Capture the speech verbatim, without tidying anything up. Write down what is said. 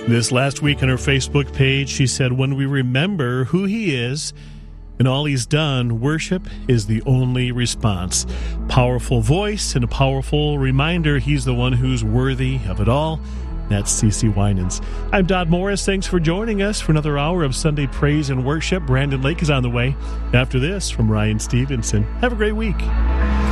This last week on her Facebook page, she said, when we remember who he is and all he's done, worship is the only response. Powerful voice and a powerful reminder he's the one who's worthy of it all. That's CeCe Winans. I'm Dodd Morris. Thanks for joining us for another hour of Sunday Praise and Worship. Brandon Lake is on the way after this from Ryan Stevenson. Have a great week.